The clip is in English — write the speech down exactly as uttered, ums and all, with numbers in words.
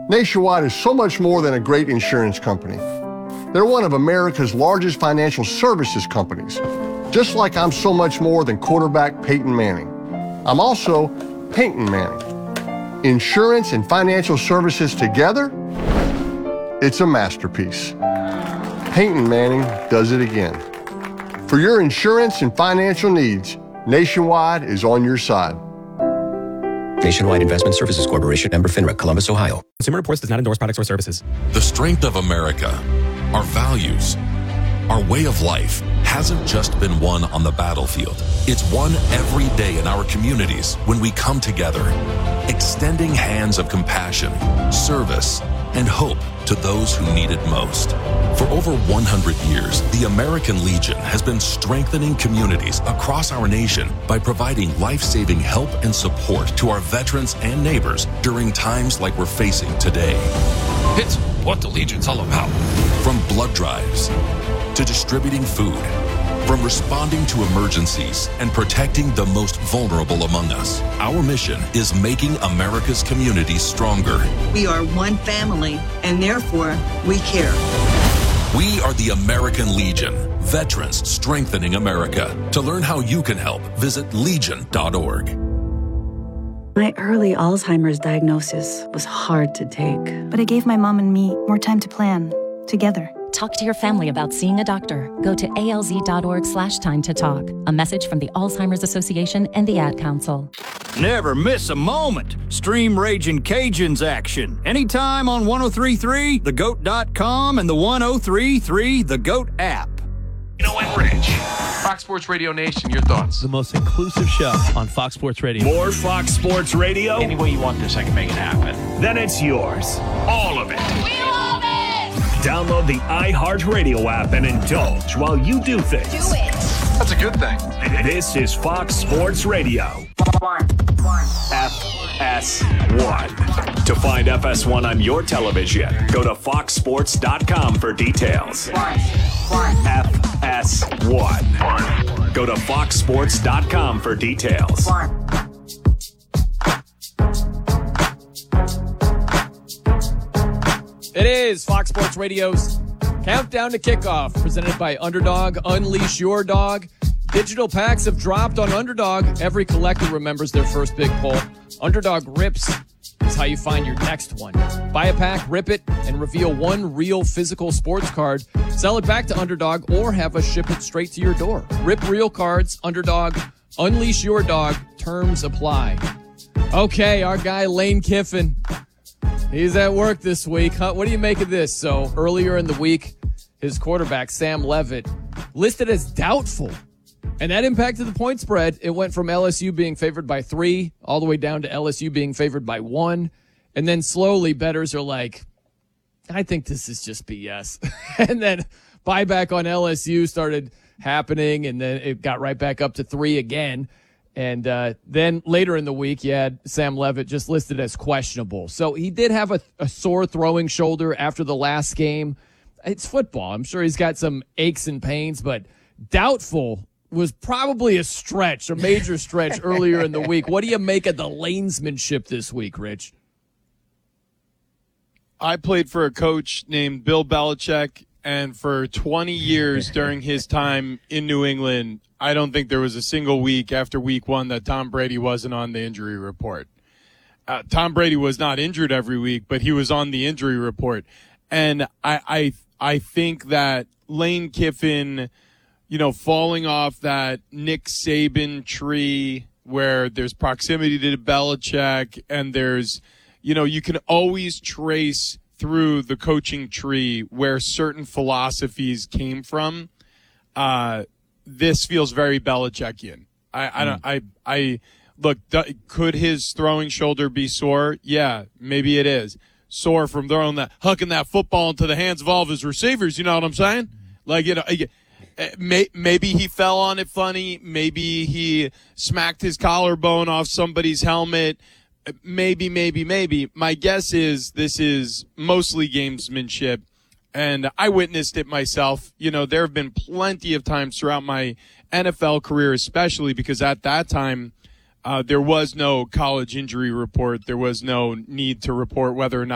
Nationwide is so much more than a great insurance company. They're one of America's largest financial services companies, just like I'm so much more than quarterback Peyton Manning. I'm also Peyton Manning. Insurance and financial services together, it's a masterpiece. Peyton Manning does it again. For your insurance and financial needs, Nationwide is on your side. Nationwide Investment Services Corporation, member FINRA, Columbus, Ohio. Consumer Reports does not endorse products or services. The strength of America, our values, our way of life hasn't just been won on the battlefield. It's won every day in our communities when we come together, extending hands of compassion, service, and hope to those who need it most. For over one hundred years, the American Legion has been strengthening communities across our nation by providing life-saving help and support to our veterans and neighbors during times like we're facing today. It's what the Legion's all about. From blood drives to distributing food, from responding to emergencies and protecting the most vulnerable among us, our mission is making America's communities stronger. We are one family, and therefore, we care. We are the American Legion, veterans strengthening America. To learn how you can help, visit legion dot org. My early Alzheimer's diagnosis was hard to take. But it gave my mom and me more time to plan, together. Talk to your family about seeing a doctor. Go to A L Z dot org slash time to talk. A message from the Alzheimer's Association and the Ad Council. Never miss a moment. Stream Ragin' Cajuns action. Anytime on one oh three point three, the goat dot com, and the one oh three point three The Goat app. You know what, Rich? Fox Sports Radio Nation, your thoughts? The most inclusive show on Fox Sports Radio. More Fox Sports Radio? Any way you want this, I can make it happen. Then it's yours. All of it. We love it! Download the iHeartRadio app and indulge while you do things. Do it. That's a good thing. This is Fox Sports Radio. One. One. F S one. To find F S one on your television, go to fox sports dot com for details. One. One. F S one. One. Go to fox sports dot com for details. One. It is Fox Sports Radio's Countdown to Kickoff, presented by Underdog. Unleash your dog. Digital packs have dropped on Underdog. Every collector remembers their first big pull. Underdog Rips is how you find your next one. Buy a pack, rip it, and reveal one real physical sports card. Sell it back to Underdog or have us ship it straight to your door. Rip real cards, Underdog. Unleash your dog. Terms apply. Okay, our guy Lane Kiffin. He's at work this week. Huh? What do you make of this? So earlier in the week, his quarterback, Sam Leavitt, listed as doubtful. And that impacted the point spread. It went from L S U being favored by three all the way down to L S U being favored by one. And then slowly bettors are like, I think this is just B S. And then buyback on L S U started happening, and then it got right back up to three again. And uh, then later in the week, you had Sam Leavitt just listed as questionable. So he did have a, a sore throwing shoulder after the last game. It's football. I'm sure he's got some aches and pains, but doubtful was probably a stretch, a major stretch earlier in the week. What do you make of the lanesmanship this week, Rich? I played for a coach named Bill Belichick, and for twenty years during his time in New England, I don't think there was a single week after week one that Tom Brady wasn't on the injury report. Uh, Tom Brady was not injured every week, but he was on the injury report. And I, I, I think that Lane Kiffin, you know, falling off that Nick Saban tree where there's proximity to Belichick and there's, you know, you can always trace through the coaching tree where certain philosophies came from. Uh, this feels very Belichickian. I, I don't, I, I look, could his throwing shoulder be sore? Yeah, maybe it is. Sore from throwing that, hucking that football into the hands of all of his receivers. You know what I'm saying? Like, you know, maybe he fell on it funny. Maybe he smacked his collarbone off somebody's helmet. Maybe, maybe, maybe. My guess is this is mostly gamesmanship, and I witnessed it myself. You know, there have been plenty of times throughout my N F L career, especially because at that time, uh, there was no college injury report. There was no need to report whether or not